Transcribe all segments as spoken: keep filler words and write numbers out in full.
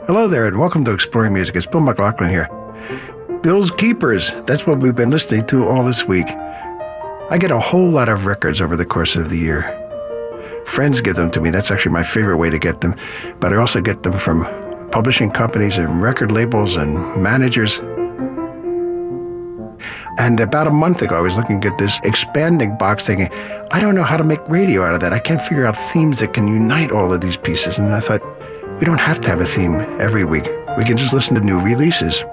Hello there, and welcome to Exploring Music. It's Bill McLaughlin here. Bill's Keepers, that's what we've been listening to all this week. I get a whole lot of records over the course of the year. Friends give them to me. That's actually my favorite way to get them. But I also get them from publishing companies and record labels and managers. And about a month ago, I was looking at this expanding box thinking, I don't know how to make radio out of that. I can't figure out themes that can unite all of these pieces. And I thought, we don't have to have a theme every week. We can just listen to new releases.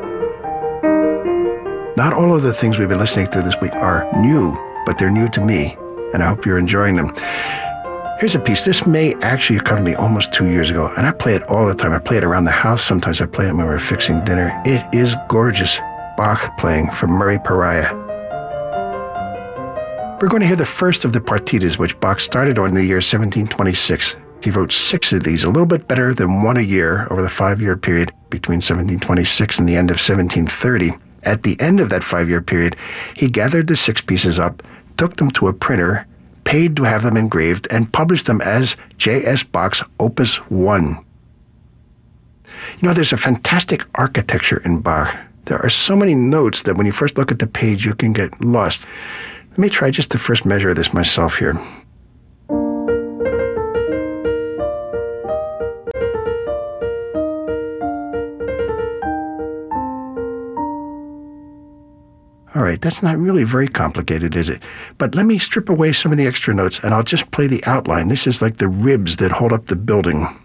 Not all of the things we've been listening to this week are new, but they're new to me, and I hope you're enjoying them. Here's a piece. This may actually have come to me almost two years ago, and I play it all the time. I play it around the house. Sometimes I play it when we're fixing dinner. It is gorgeous. Bach playing from Murray Pariah. We're going to hear the first of the partitas, which Bach started on in the year seventeen twenty-six. He wrote six of these, a little bit better than one a year over the five-year period between seventeen twenty-six and the end of seventeen thirty. At the end of that five-year period, he gathered the six pieces up, took them to a printer, paid to have them engraved, and published them as J S. Bach's Opus One. You know, there's a fantastic architecture in Bach. There are so many notes that when you first look at the page, you can get lost. Let me try just to first measure this myself here. All right, that's not really very complicated, is it? But let me strip away some of the extra notes, and I'll just play the outline. This is like the ribs that hold up the building.